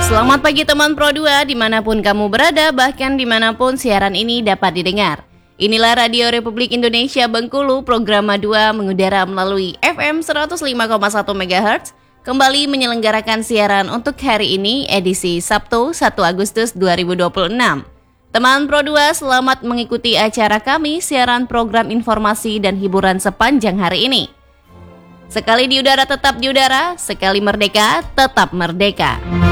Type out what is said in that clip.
Selamat pagi teman Pro 2 dimanapun kamu berada, bahkan dimanapun siaran ini dapat didengar. Inilah Radio Republik Indonesia Bengkulu, program 2 mengudara melalui FM 105,1 MHz, kembali menyelenggarakan siaran untuk hari ini, edisi Sabtu 1 Agustus 2026. Teman Pro 2, selamat mengikuti acara kami, siaran program informasi dan hiburan sepanjang hari ini. Sekali di udara tetap di udara, sekali merdeka tetap merdeka.